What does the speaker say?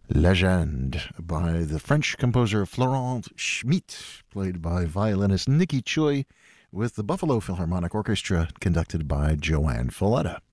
Legend by the French composer Florent Schmitt, played by violinist Nikki Choi, with the Buffalo Philharmonic Orchestra conducted by Joanne Falletta.